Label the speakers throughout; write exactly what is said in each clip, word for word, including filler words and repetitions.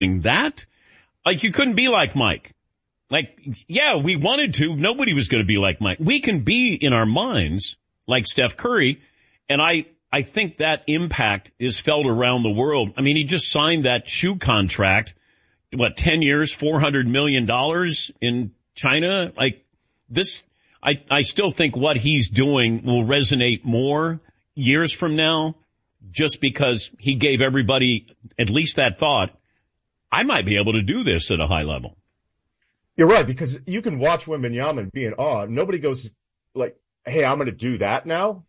Speaker 1: that. Like, you couldn't be like Mike. Like, yeah, we wanted to. Nobody was going to be like Mike. We can be in our minds like Steph Curry, and I, I think that impact is felt around the world. I mean, he just signed that shoe contract, what, ten years, four hundred million dollars in China? Like, this, I, I still think what he's doing will resonate more years from now, just because he gave everybody at least that thought, I might be able to do this at a high level.
Speaker 2: You're right, because you can watch Wembanyama and be in awe. Nobody goes like, hey, I'm going to do that now.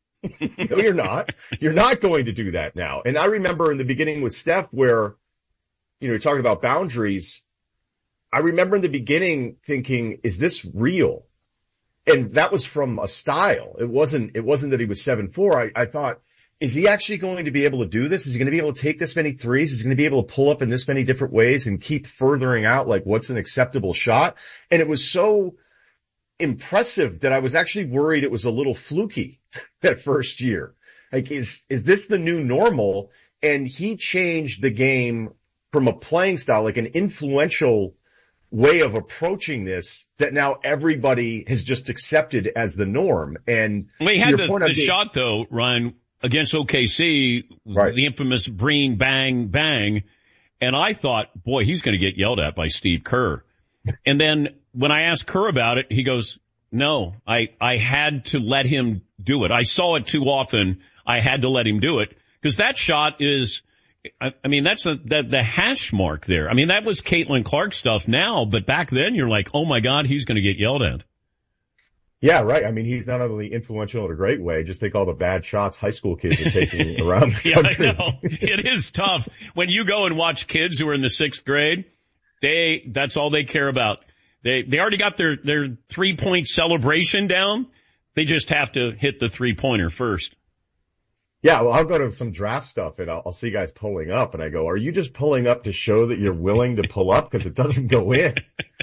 Speaker 2: No, you're not. You're not going to do that now. And I remember in the beginning with Steph where, you know, you're talking about boundaries. I remember in the beginning thinking, is this real? And that was from a style. It wasn't, it wasn't that he was seven four. I, I thought, is he actually going to be able to do this? Is he going to be able to take this many threes? Is he going to be able to pull up in this many different ways and keep furthering out like what's an acceptable shot? And it was so impressive that I was actually worried it was a little fluky that first year. Like, is, is this the new normal? And he changed the game from a playing style, like an influential way of approaching this that now everybody has just accepted as the norm. And
Speaker 1: well, he had the, the being, shot though, Ryan, against O K C, right. The infamous Breen bang bang. And I thought, boy, he's going to get yelled at by Steve Kerr. And then when I asked Kerr about it, he goes, no, I, I had to let him do it. I saw it too often. I had to let him do it because that shot is, I, I mean, that's a, the, the hash mark there. I mean, that was Caitlin Clark stuff now, but back then you're like, oh my God, he's going to get yelled at.
Speaker 2: Yeah, right. I mean, he's not only influential in a great way, just think all the bad shots high school kids are taking around the country.
Speaker 1: Yeah, I know. It is tough. When you go and watch kids who are in the sixth grade, they, that's all they care about. They, they already got their, their three point celebration down. They just have to hit the three pointer first.
Speaker 2: Yeah, well, I'll go to some draft stuff and I'll, I'll see guys pulling up and I go, are you just pulling up to show that you're willing to pull up? Cause it doesn't go in.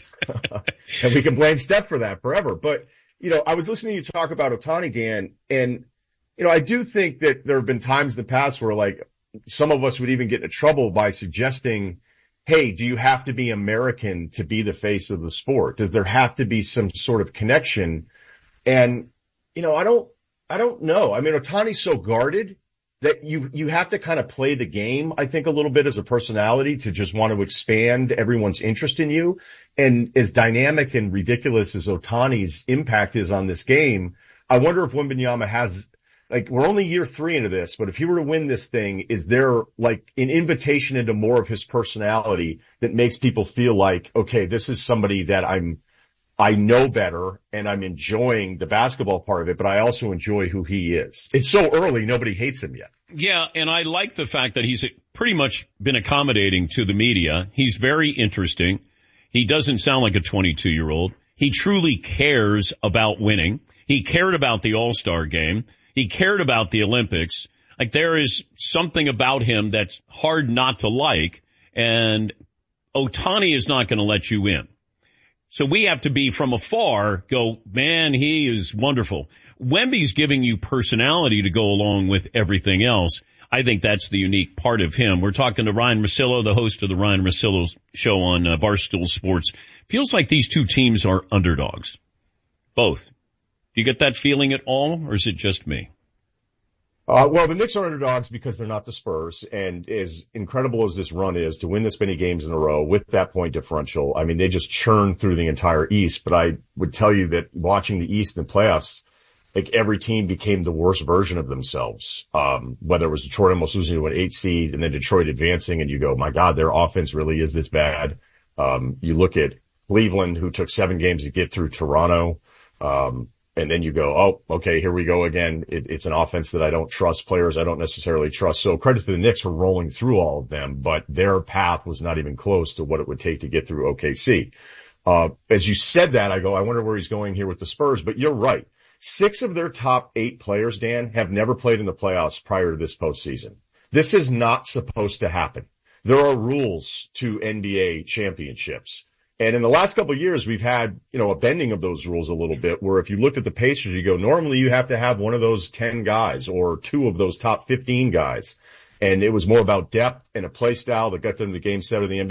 Speaker 2: And we can blame Steph for that forever. But, you know, I was listening to you talk about Ohtani, Dan, and, you know, I do think that there have been times in the past where, like, some of us would even get into trouble by suggesting, hey, do you have to be American to be the face of the sport? Does there have to be some sort of connection? And, you know, I don't, I don't know. I mean, Ohtani's so guarded that you, you have to kind of play the game, I think, a little bit as a personality to just want to expand everyone's interest in you. And as dynamic and ridiculous as Ohtani's impact is on this game, I wonder if Wembanyama has, like, we're only year three into this, but if he were to win this thing, is there like an invitation into more of his personality that makes people feel like, okay, this is somebody that I'm, I know better and I'm enjoying the basketball part of it, but I also enjoy who he is. It's so early, nobody hates him yet.
Speaker 1: Yeah, and I like the fact that he's pretty much been accommodating to the media. He's very interesting. He doesn't sound like a twenty-two-year-old. He truly cares about winning. He cared about the All-Star game. He cared about the Olympics. Like, there is something about him that's hard not to like, and Ohtani is not going to let you in. So we have to be from afar, go, man, he is wonderful. Wemby's giving you personality to go along with everything else. I think that's the unique part of him. We're talking to Ryan Russillo, the host of the Ryan Russillo show on uh, Barstool Sports. Feels like these two teams are underdogs. Both. Do you get that feeling at all, or is it just me?
Speaker 2: Uh, well, the Knicks are underdogs because they're not the Spurs, and as incredible as this run is to win this many games in a row with that point differential, I mean, they just churn through the entire East. But I would tell you that watching the East in the playoffs, like, every team became the worst version of themselves. Um, whether it was Detroit almost losing to an eight seed and then Detroit advancing, and you go, my God, their offense really is this bad. Um, you look at Cleveland, who took seven games to get through Toronto. Um, And then you go, oh, okay, here we go again. It, it's an offense that I don't trust, players I don't necessarily trust. So credit to the Knicks for rolling through all of them, but their path was not even close to what it would take to get through O K C. Uh, as you said that, I go, I wonder where he's going here with the Spurs, but you're right. Six of their top eight players, Dan, have never played in the playoffs prior to this postseason. This is not supposed to happen. There are rules to N B A championships. And in the last couple of years, we've had, you know, a bending of those rules a little bit, where if you looked at the Pacers, you go, normally you have to have one of those ten guys or two of those top fifteen guys. And it was more about depth and a play style that got them to game seven of the N B A